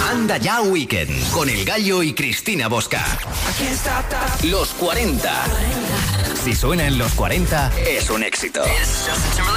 Anda ya Weekend con El Gallo y Cristina Bosca. Los 40. Si suena en los 40, es un éxito.